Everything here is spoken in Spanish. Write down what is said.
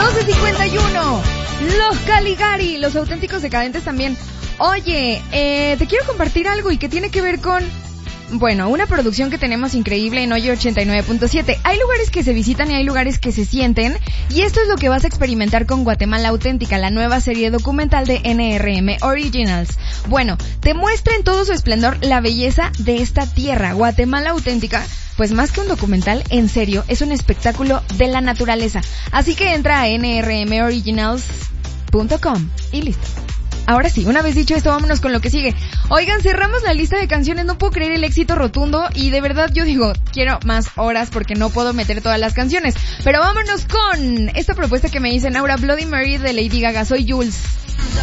12:51. Los Caligari, los auténticos decadentes también. Oye, te quiero compartir algo y que tiene que ver con, bueno, una producción que tenemos increíble en Oye 89.7. Hay lugares que se visitan y hay lugares que se sienten, y esto es lo que vas a experimentar con Guatemala Auténtica, la nueva serie documental de NRM Originals. Bueno, te muestra en todo su esplendor la belleza de esta tierra. Guatemala Auténtica, pues más que un documental, en serio, es un espectáculo de la naturaleza. Así que entra a nrmoriginals.com y listo. Ahora sí, una vez dicho esto, vámonos con lo que sigue. Oigan, cerramos la lista de canciones, no puedo creer el éxito rotundo, y de verdad yo digo, quiero más horas porque no puedo meter todas las canciones. Pero vámonos con esta propuesta que me dicen Aura, Bloody Mary de Lady Gaga. Soy Jules.